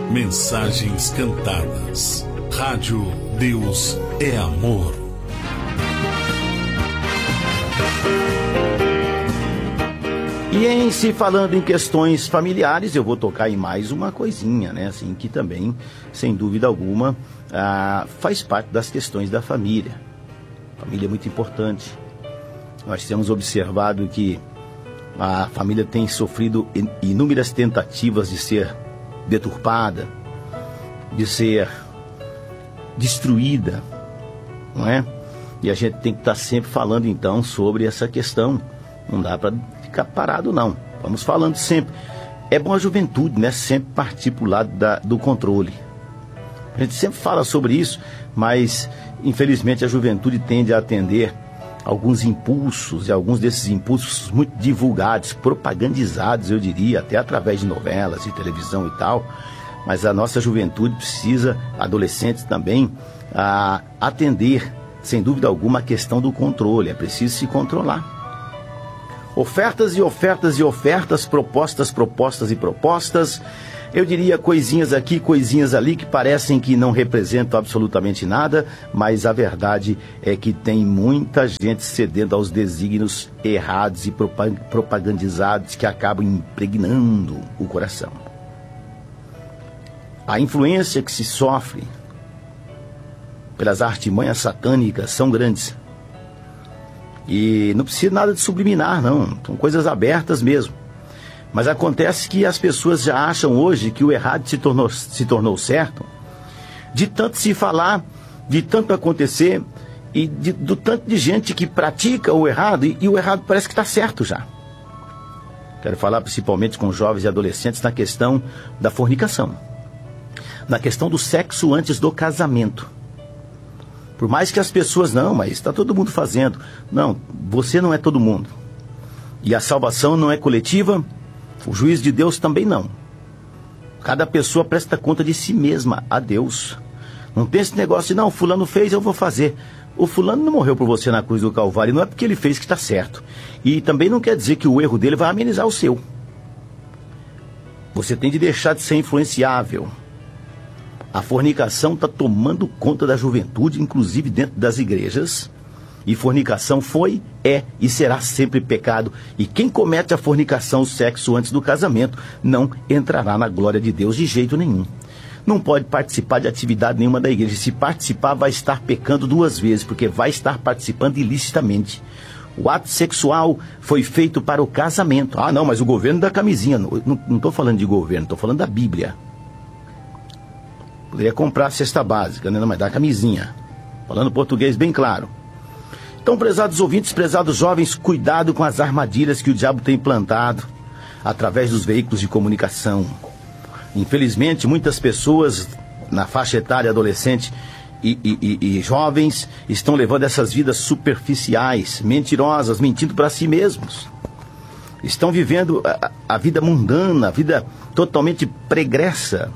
Mensagens cantadas. Rádio Deus é Amor. E em se falando em questões familiares, eu vou tocar em mais uma coisinha, né? Assim, que também, sem dúvida alguma, faz parte das questões da família. A família é muito importante. Nós temos observado que a família tem sofrido inúmeras tentativas de ser deturpada, de ser destruída, não é? E a gente tem que estar sempre falando, então, sobre essa questão. Não dá para ficar parado, não. Vamos falando sempre. É bom a juventude, né? Sempre partir para o lado do controle. A gente sempre fala sobre isso, mas, infelizmente, a juventude tende a atender alguns impulsos, e alguns desses impulsos muito divulgados, propagandizados, eu diria, até através de novelas e televisão e tal. Mas a nossa juventude precisa, adolescentes também, atender, sem dúvida alguma, a questão do controle. É preciso se controlar. Ofertas e ofertas e ofertas, propostas, propostas e propostas. Eu diria coisinhas aqui, coisinhas ali, que parecem que não representam absolutamente nada, mas a verdade é que tem muita gente cedendo aos desígnios errados e propagandizados que acabam impregnando o coração. A influência que se sofre pelas artimanhas satânicas são grandes. E não precisa nada de subliminar, não. São coisas abertas mesmo. Mas acontece que as pessoas já acham hoje que o errado se tornou certo. De tanto se falar, de tanto acontecer, e do tanto de gente que pratica o errado, e o errado parece que está certo já. Quero falar principalmente com jovens e adolescentes na questão da fornicação. Na questão do sexo antes do casamento. Por mais que as pessoas, não, mas está todo mundo fazendo. Não, você não é todo mundo. E a salvação não é coletiva, o juízo de Deus também não. Cada pessoa presta conta de si mesma a Deus. Não tem esse negócio de, não, fulano fez, eu vou fazer. O fulano não morreu por você na cruz do Calvário, não é porque ele fez que está certo. E também não quer dizer que o erro dele vai amenizar o seu. Você tem de deixar de ser influenciável. A fornicação está tomando conta da juventude, inclusive dentro das igrejas. E fornicação foi, é e será sempre pecado. E quem comete a fornicação, o sexo antes do casamento, não entrará na glória de Deus de jeito nenhum. Não pode participar de atividade nenhuma da igreja. Se participar, vai estar pecando duas vezes, porque vai estar participando ilicitamente. O ato sexual foi feito para o casamento. Ah, não, mas o governo dá camisinha. Não estou falando de governo, estou falando da Bíblia. Poderia comprar a cesta básica, né? Não, mas dá camisinha. Falando português bem claro. Então, prezados ouvintes, prezados jovens, cuidado com as armadilhas que o diabo tem plantado através dos veículos de comunicação. Infelizmente, muitas pessoas na faixa etária adolescente e jovens estão levando essas vidas superficiais, mentirosas, mentindo para si mesmos. Estão vivendo a vida mundana, a vida totalmente pregressa.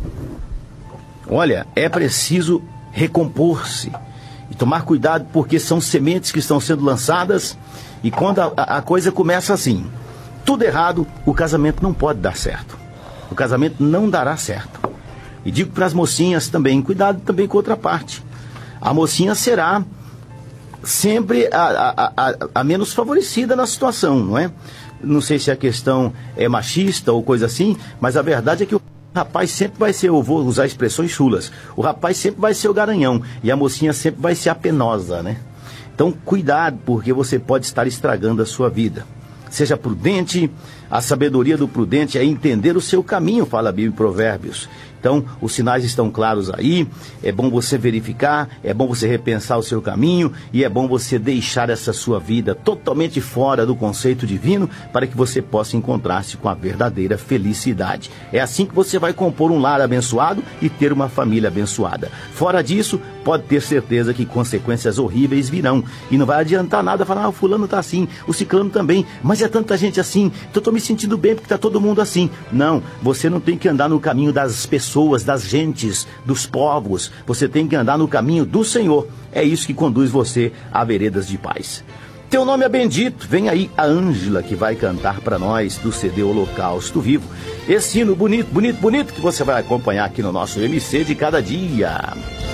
Olha, é preciso recompor-se e tomar cuidado, porque são sementes que estão sendo lançadas, e quando a coisa começa assim, tudo errado, o casamento não pode dar certo. O casamento não dará certo. E digo para as mocinhas também, cuidado também com outra parte. A mocinha será sempre a menos favorecida na situação, não é? Não sei se a questão é machista ou coisa assim, mas a verdade é que o rapaz sempre vai ser, eu vou usar expressões chulas, o rapaz sempre vai ser o garanhão e a mocinha sempre vai ser a penosa, né? Então, cuidado, porque você pode estar estragando a sua vida. Seja prudente, a sabedoria do prudente é entender o seu caminho, fala a Bíblia em Provérbios. Então, os sinais estão claros aí, é bom você verificar, é bom você repensar o seu caminho e é bom você deixar essa sua vida totalmente fora do conceito divino para que você possa encontrar-se com a verdadeira felicidade. É assim que você vai compor um lar abençoado e ter uma família abençoada. Fora disso, pode ter certeza que consequências horríveis virão e não vai adiantar nada falar, o fulano está assim, o ciclano também, mas é tanta gente assim, então eu estou me sentindo bem porque está todo mundo assim. Não, você não tem que andar no caminho das pessoas, das gentes, dos povos. Você tem que andar no caminho do Senhor. É isso que conduz você a veredas de paz. teu nome é bendito. Vem aí a Ângela, que vai cantar para nós do CD Holocausto Vivo. Esse hino bonito, bonito, bonito que você vai acompanhar aqui no nosso MC de cada dia.